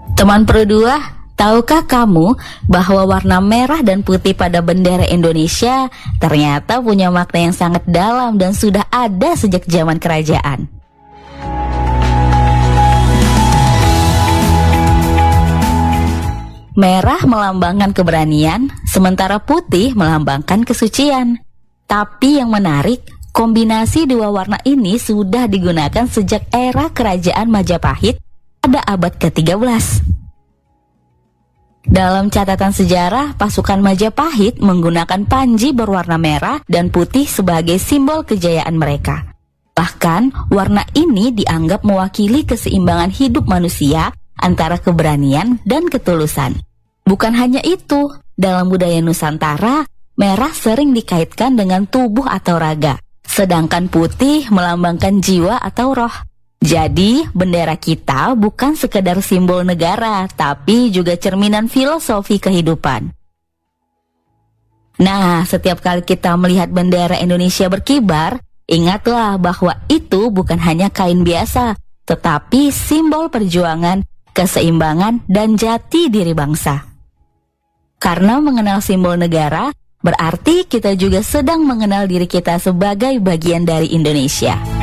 Teman Pro 2, tahukah kamu bahwa warna merah dan putih pada bendera Indonesia ternyata punya makna yang sangat dalam dan sudah ada sejak zaman kerajaan? Merah melambangkan keberanian, sementara putih melambangkan kesucian. Tapi yang menarik, kombinasi dua warna ini sudah digunakan sejak era kerajaan Majapahit pada abad ke-13. Dalam catatan sejarah, pasukan Majapahit menggunakan panji berwarna merah dan putih sebagai simbol kejayaan mereka. Bahkan, warna ini dianggap mewakili keseimbangan hidup manusia antara keberanian dan ketulusan. Bukan hanya itu, dalam budaya Nusantara, merah sering dikaitkan dengan tubuh atau raga, sedangkan putih melambangkan jiwa atau roh. Jadi, bendera kita bukan sekedar simbol negara, tapi juga cerminan filosofi kehidupan. Nah, setiap kali kita melihat bendera Indonesia berkibar, ingatlah bahwa itu bukan hanya kain biasa, tetapi simbol perjuangan, keseimbangan, dan jati diri bangsa. Karena mengenal simbol negara, berarti kita juga sedang mengenal diri kita sebagai bagian dari Indonesia.